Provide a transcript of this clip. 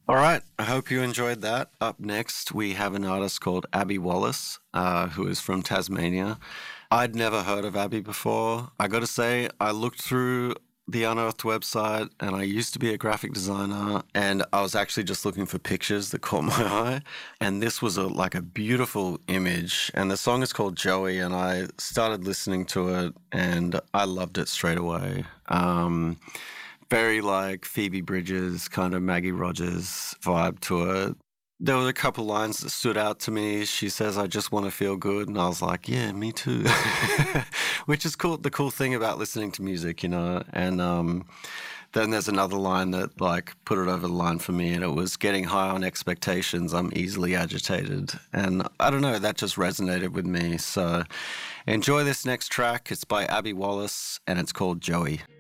All right, I hope you enjoyed that. Up next, we have an artist called Abby Wallace, who is from Tasmania. I'd never heard of Abby before. I got to say, I looked through the Unearthed website and I used to be a graphic designer and I was actually just looking for pictures that caught my eye. And this was like a beautiful image. And the song is called Joey and I started listening to it and I loved it straight away. Very like Phoebe Bridgers, kind of Maggie Rogers vibe to it. There were a couple lines that stood out to me. She says, "I just want to feel good." And I was like, yeah, me too. Which is cool. The cool thing about listening to music, you know. And then there's another line that like put it over the line for me. And it was, "Getting high on expectations, I'm easily agitated." And I don't know, that just resonated with me. So enjoy this next track. It's by Abby Wallace and it's called Joey.